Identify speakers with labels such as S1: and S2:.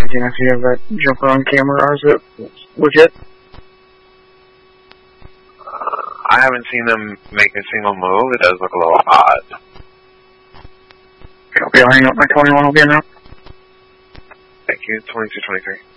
S1: 2019, I see you have that jumper on camera. Is it legit?
S2: I haven't seen them make a single move. It does look a little odd.
S1: Okay, I'll hang up my 21. I'll be in now.
S2: Thank you, 2223.